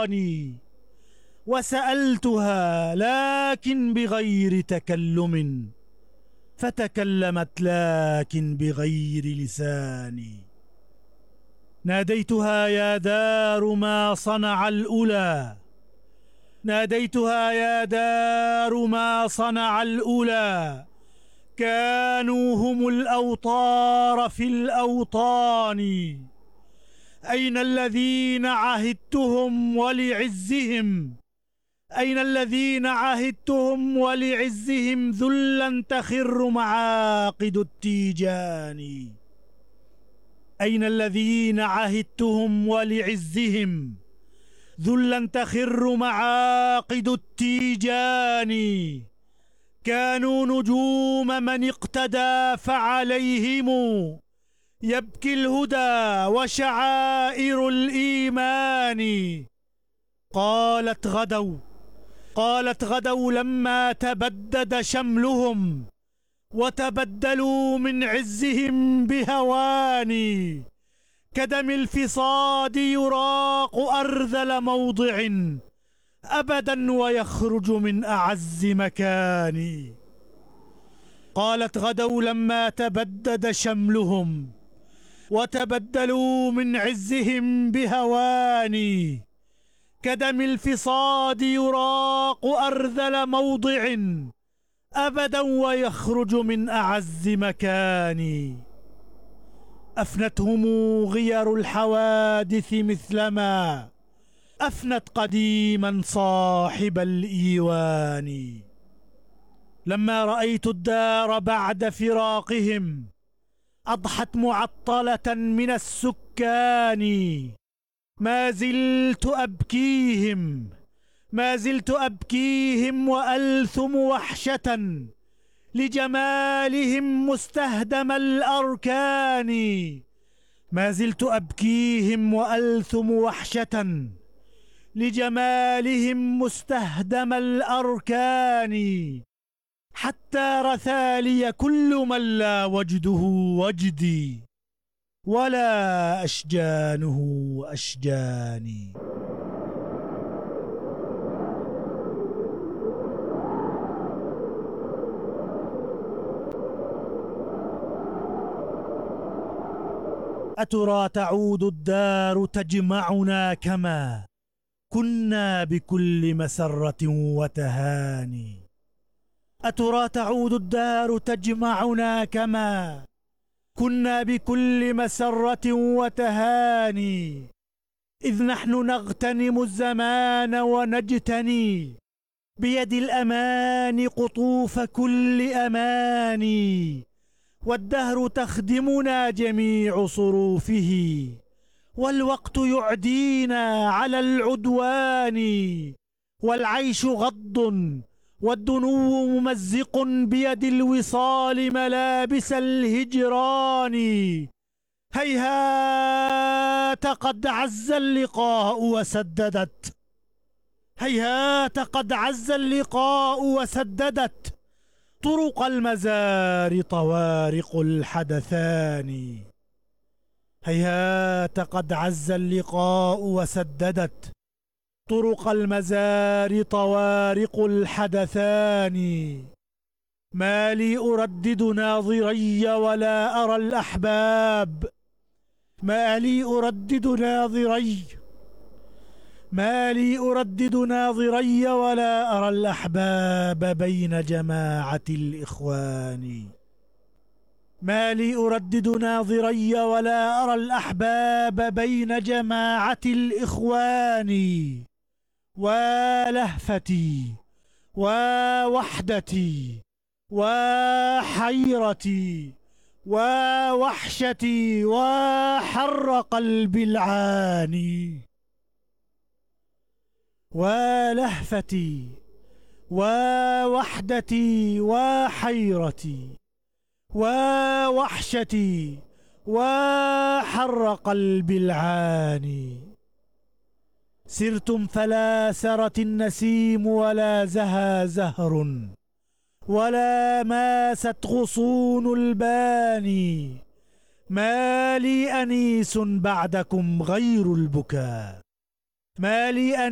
الأوطان. وسألتها لكن بغير تكلم، فتكلمت لكن بغير لساني. ناديتها يا دار ما صنع الأولى، ناديتها يا دار ما صنع الأولى، كانوا هم الأوطار في الأوطان. أين الذين عهدتهم ولعزهم، أين الذين عهدتهم ولعزهم ذلا تخر معاقد التيجان. أين الذين عهدتهم ولعزهم ذلا تخر معاقد التيجان. كانوا نجوم من اقتدى فعليهم يبكي الهدى وشعائر الإيمان. قالت غدوا لما تبدد شملهم، وتبدلوا من عزهم بهوان. كدم الفصاد يراق أرذل موضع أبدا ويخرج من أعز مكان. قالت غدوا لما تبدد شملهم، وتبدلوا من عزهم بهوان. كدم الفصاد يراق أرذل موضع أبدا ويخرج من أعز مكان. أفنتهم غير الحوادث مثلما أفنت قديما صاحب الإيوان. لما رأيت الدار بعد فراقهم أضحت معطلة من السكان. ما زلت أبكيهم وألثم وحشة لجمالهم مستهدم الأركان. ما زلت أبكيهم وألثم وحشة لجمالهم مستهدم الأركان. حتى رثى لي كل من لا وجده وجدي ولا أشجانه أشجاني. أترى تعود الدار تجمعنا كما كنا بكل مسرة وتهاني. أترى تعود الدار تجمعنا كما كنا بكل مسرة وتهاني. إذ نحن نغتنم الزمان ونجتني بيد الأمان قطوف كل أماني. والدهر تخدمنا جميع صروفه، والوقت يعدينا على العدوان. والعيش غض والدنو ممزق بيد الوصال ملابس الهجران. هيهات قد عز اللقاء وسددت، هيهات قد عز اللقاء وسددت طرق المزار طوارق الحدثان. هيهات قد عز اللقاء وسددت طرق المزار طوارق الحدثان. ما لي أردد ناظري ولا أرى الأحباب، ما لي أردد ناظري ولا أرى الأحباب بين جماعة الإخوان. ما لي أردد ناظري ولا أرى الأحباب بين جماعة الإخوان. ولهفتي ووحدتي وحيرتي ووحشتي وحر قلبي العاني. ولهفتي ووحدتي وحيرتي ووحشتي وحر قلبي العاني. سرتم فلا سرت النسيم ولا زهى زهر ولا ماست غصون الباني. ما لي أنيس بعدكم غير البكاء، ما لي